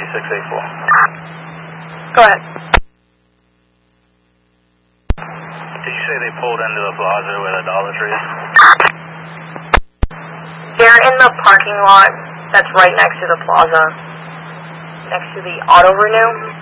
2684. Go ahead. Did you say they pulled into the plaza where the Dollar Tree is? They're in the parking lot that's right next to the plaza, next to the Auto Renew.